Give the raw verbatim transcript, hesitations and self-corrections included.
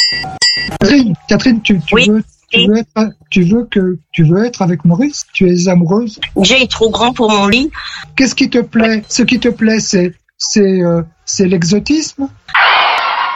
Catherine, Catherine, tu, tu Oui. veux, tu veux être, tu veux que, tu veux être avec Maurice? Tu es amoureuse? Jay est trop grand pour mon lit. Qu'est-ce qui te plaît? Ce qui te plaît, c'est, c'est, euh, c'est l'exotisme?